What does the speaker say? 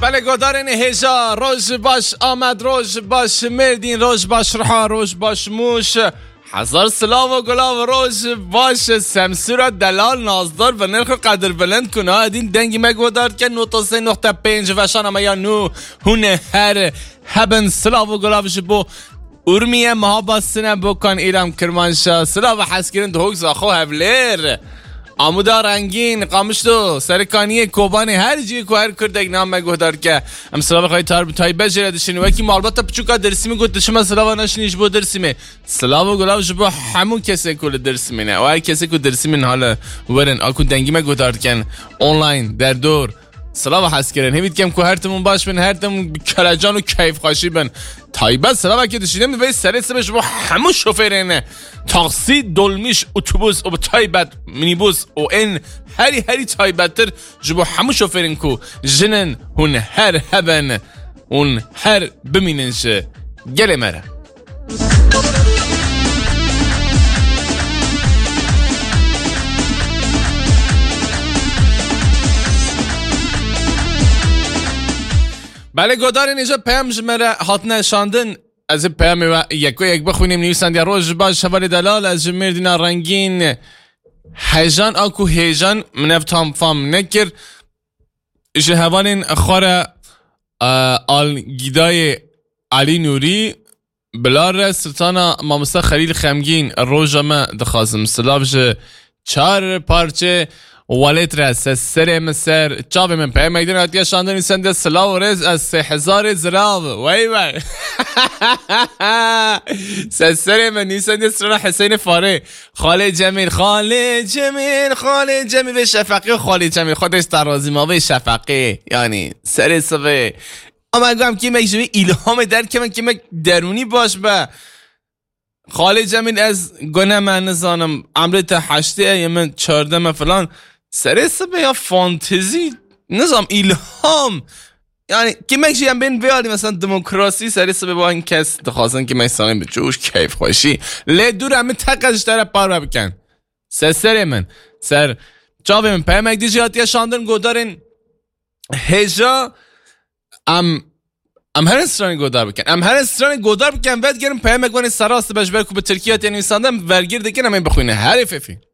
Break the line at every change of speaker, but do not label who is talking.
بله گدارن هجا روش باش آمد روش باش مردین روش باش رها روش باش موش هزار سلاو و گلاو روش باش سمسور دلال نازدار و نرخ قدر بلند کنه ادین دنگی مگودار که 9.3.5 و شانم یا نو هونه هر هبن سلاو و گلاوش بو ارمیه مها باسنه بکن ایرم کرمانشا سلاو حسکرین دوگز آخو هفلیر آمودا رنگین قامشتو سرکانی کوبانی هر جی که هر کردک نام مگودار که ام سلاو خواهی تار بتای بجره دشنی وکی مالباتا پچوکا درسی میگود دشما سلاو نشنیش بو درسی می سلاو گلاو جبو همون کسی کل درسی مینه و هر کسی که درسی من حالا ورن آکو دنگی مگودار کن اونلاین در دور سلاو حس کردن همید کم که هر تمون باش بن هر تمون کلجان و کیف خاشی بن تایبت سلاو که دشیدم دوی سری سبش با همون شوفرینه تاکسی دلمیش اتوبوس و تایبت مینیبوس و این هری تایبتر جبو همون شوفرین کو جنن هون هر هبن اون هر بمیننش گله مره بله گدارین اینجا پیام جمره هات نشاندن از پیام و یک بخونیم نویسنده روز باش حوالی دلال از مردین رنگین هیجان آکو هیجان منفتام فام نکر ایش حوالین خور آلگیدای علی نوری بلار سلطان مامستا خلیل خمگین روز ما دخوازم سلافش 4 پارچه والت رس سر مسر چاوی من پیام ایدن هاتیا شاندن سنده سلاو رز از 3000 زراو وای سر من نیسنده سرنا حسین فاره خاله جمیل به شفقی خاله جمیل خودش ترازی ما به شفقی یعنی سر صبه اما گم که مگه الهام در که من که درونی باش به خاله جمیل از گناه من نزانم عمرت 8 من 14 فلان سر سبه یا فانتزی نظام الهام یعنی که مگه هم بین بیاری مثلا دموکراسی سر سبه با این کس دخواستن که مثلا به جوش کیف خوشی لی دور همه تقش در پار بکن سر من سر جاوی من پیمک دیجی هاتی شاندن گودارین هجا هر استرانی گودار بکن ود گرم پیمک وانی سراست بجبر کو به ترکیه هاتی نویساندم ورگیر دکن همین بخوینه هر اففی